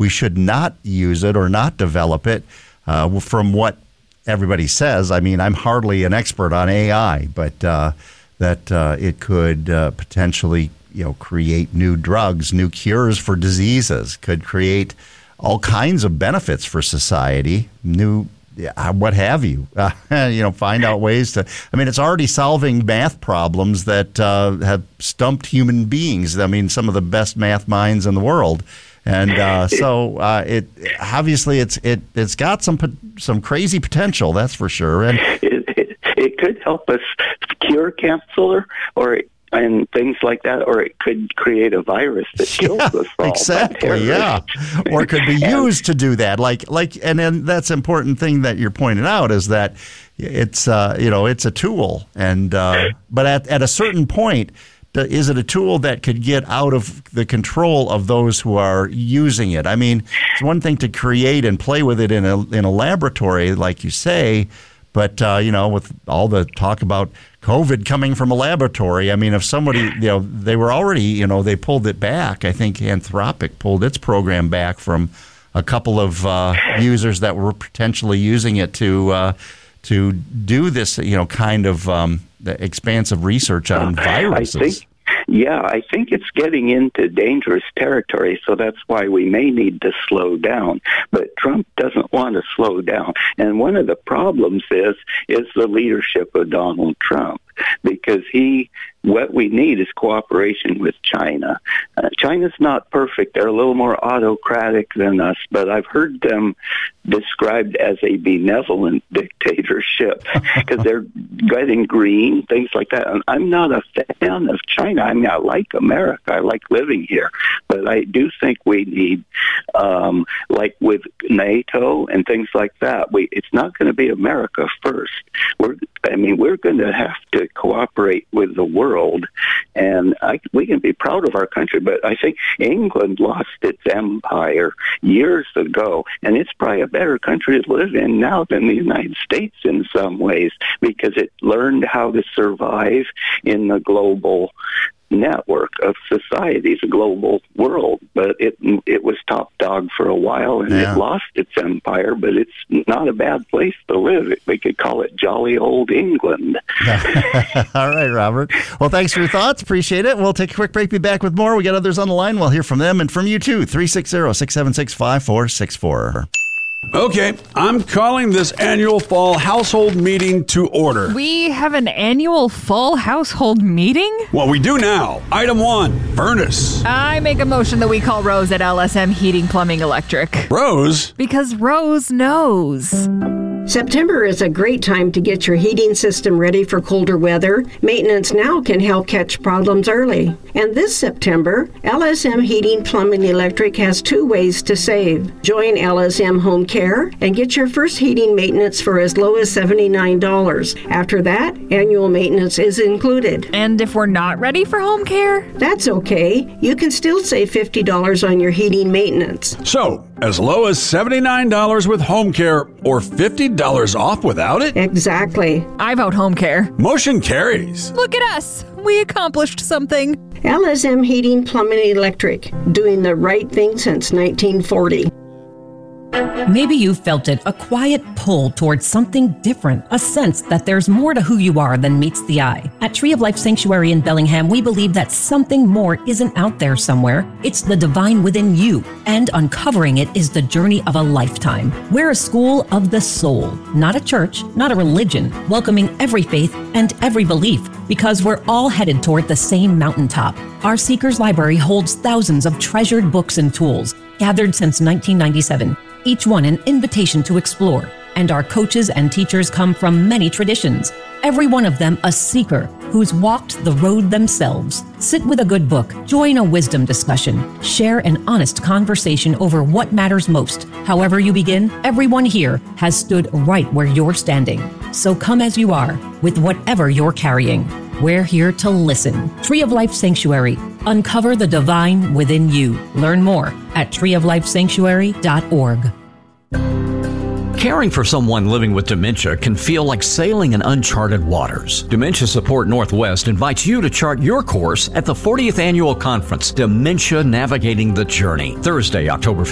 we should not use it or not develop it. From what everybody says, I mean, I'm hardly an expert on AI, but that it could potentially, create new drugs, new cures for diseases, could create all kinds of benefits for society, new, what have you, find out ways to, I mean, it's already solving math problems that have stumped human beings. I mean, some of the best math minds in the world. And so it obviously it's got some crazy potential, that's for sure. And it could help us cure cancer and things like that, or it could create a virus that kills us all. Exactly, yeah. Or it could be used to do that. And then that's important thing that you're pointing out is that it's it's a tool, and but at a certain point, is it a tool that could get out of the control of those who are using it? I mean, it's one thing to create and play with it in a laboratory, like you say, but with all the talk about COVID coming from a laboratory, I mean, if somebody, they were already, they pulled it back. I think Anthropic pulled its program back from a couple of users that were potentially using it to do this, kind of expansive research on viruses. I think it's getting into dangerous territory, so that's why we may need to slow down. But Trump doesn't want to slow down. And one of the problems is the leadership of Donald Trump, because what we need is cooperation with China. China's not perfect. They're a little more autocratic than us, but I've heard them described as a benevolent dictatorship because they're getting green, things like that. And I'm not a fan of China. I mean, I like America. I like living here. But I do think we need, like with NATO and things like that, it's not going to be America first. We're going to have to cooperate with the world, and we can be proud of our country, but I think England lost its empire years ago, and it's probably a better country to live in now than the United States in some ways, because it learned how to survive in the global network of societies, a global world, but it was top dog for a while, and it lost its empire, but it's not a bad place to live. We could call it jolly old England. All right, Robert. Well, thanks for your thoughts. Appreciate it. We'll take a quick break, be back with more. We got others on the line. We'll hear from them and from you too. 360-676-5464. Okay, I'm calling this annual fall household meeting to order. We have an annual fall household meeting? Well, we do now. Item 1, furnace. I make a motion that we call Rose at LSM Heating, Plumbing, Electric. Rose? Because Rose knows. September is a great time to get your heating system ready for colder weather. Maintenance now can help catch problems early. And this September, LSM Heating, Plumbing, Electric has 2 ways to save. Join LSM Home Care and get your first heating maintenance for as low as $79. After that, annual maintenance is included. And if we're not ready for home care? That's okay. You can still save $50 on your heating maintenance. So, as low as $79 with home care or $50 off without it? Exactly. I vote home care. Motion carries. Look at us. We accomplished something. LSM Heating, Plumbing, Electric, doing the right thing since 1940. Maybe you felt it, a quiet pull towards something different, a sense that there's more to who you are than meets the eye. At Tree of Life Sanctuary in Bellingham, we believe that something more isn't out there somewhere. It's the divine within you, and uncovering it is the journey of a lifetime. We're a school of the soul, not a church, not a religion, welcoming every faith and every belief, because we're all headed toward the same mountaintop. Our Seekers Library holds thousands of treasured books and tools, gathered since 1997. Each one an invitation to explore, and our coaches and teachers come from many traditions. Every one of them a seeker who's walked the road themselves. Sit with a good book, join a wisdom discussion, share an honest conversation over what matters most. However you begin, everyone here has stood right where you're standing. So come as you are, with whatever you're carrying. We're here to listen. Tree of Life Sanctuary. Uncover the divine within you. Learn more at treeoflifesanctuary.org. Caring for someone living with dementia can feel like sailing in uncharted waters. Dementia Support Northwest invites you to chart your course at the 40th Annual Conference, Dementia Navigating the Journey, Thursday, October